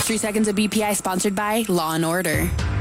3 Seconds of BPI, sponsored by Law & Order.